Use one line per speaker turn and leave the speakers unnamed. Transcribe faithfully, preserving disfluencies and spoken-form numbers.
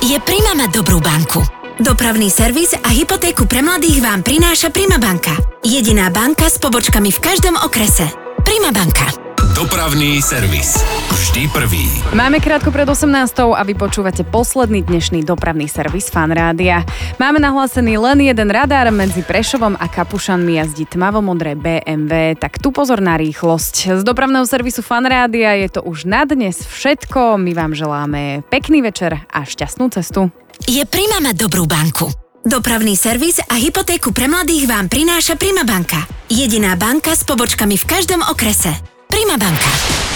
Je Prima mať dobrú banku. Dopravný servis a hypotéku pre mladých vám prináša Prima banka. Jediná banka s pobočkami v každom okrese. Prima banka.
Dopravný servis. Vždy prvý.
Máme krátko pred osemnástou a vy počúvate posledný dnešný dopravný servis Fan Rádia. Máme nahlásený len jeden radár, medzi Prešovom a Kapušanmi jazdí tmavomodré bé em vé, tak tu pozor na rýchlosť. Z dopravného servisu Fan Rádia je to už na dnes všetko. My vám želáme pekný večer a šťastnú cestu.
Je Prima mať dobrú banku. Dopravný servis a hypotéku pre mladých vám prináša Prima banka. Jediná banka s pobočkami v každom okrese. Prima banka.